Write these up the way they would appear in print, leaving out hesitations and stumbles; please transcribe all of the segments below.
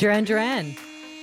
Duran Duran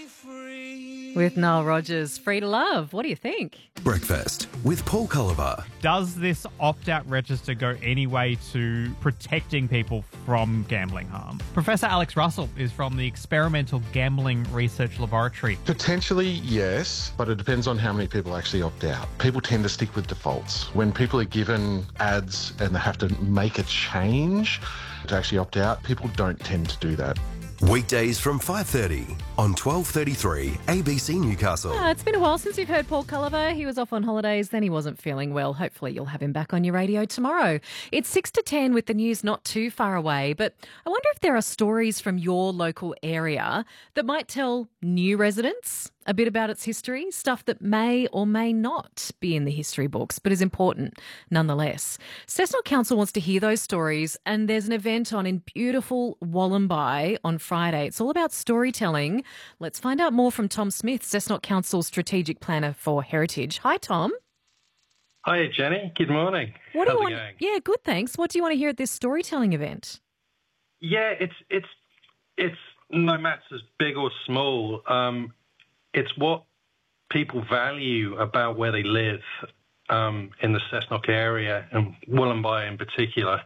with Nile Rodgers. Free to Love. What do you think? Breakfast with Paul Culliver. Does this opt-out register go any way to protecting people from gambling harm? Professor Alex Russell is from the Experimental Gambling Research Laboratory. Potentially, yes, but it depends on how many people actually opt out. People tend to stick with defaults. When people are given ads and they have to make a change to actually opt out, people don't tend to do that. Weekdays from 5:30 on 12:33 ABC Newcastle. It's been a while since you've heard Paul Culliver. He was off on holidays, then he wasn't feeling well. Hopefully you'll have him back on your radio tomorrow. It's 6 to 10 with the news not too far away, but I wonder if there are stories from your local area that might tell new residents a bit about its history, stuff that may or may not be in the history books, but is important nonetheless. Cessnock Council wants to hear those stories, and there's an event on in beautiful Wollombi on Friday. It's all about storytelling. Let's find out more from Tom Smith, Cessnock Council's Strategic Planner for Heritage. Hi, Tom. Hi, Jenny. Good morning. How's it going? Yeah, good, thanks. What do you want to hear at this storytelling event? Yeah, it's no matter as big or small. It's what people value about where they live in the Cessnock area and Wollombi in particular.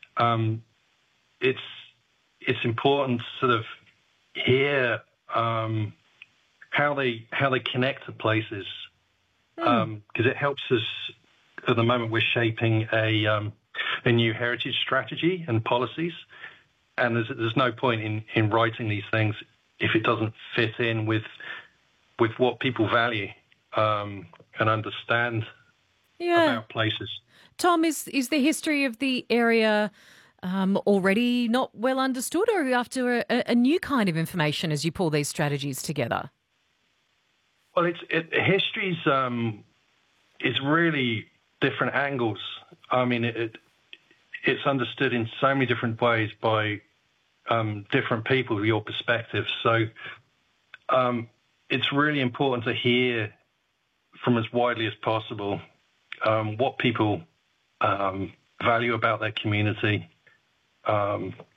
It's important to sort of hear how they connect to places because it helps us. At the moment, we're shaping a new heritage strategy and policies, and there's no point in writing these things if it doesn't fit in with what people value and understand about places. Tom, is the history of the area already not well understood, or are you after a new kind of information as you pull these strategies together? Well, history's is really different angles. I mean, it's understood in so many different ways by different people, your perspectives. So it's really important to hear from as widely as possible what people value about their community,